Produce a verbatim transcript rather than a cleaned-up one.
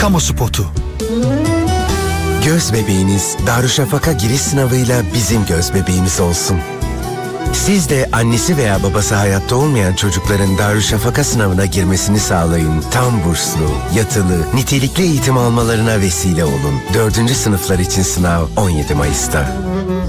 Kamu spotu. Göz bebeğiniz Darüşşafaka giriş sınavıyla bizim göz bebeğimiz olsun. Siz de annesi veya babası hayatta olmayan çocukların Darüşşafaka sınavına girmesini sağlayın. Tam burslu, yatılı, nitelikli eğitim almalarına vesile olun. Dördüncü sınıflar için sınav on yedi Mayıs'ta.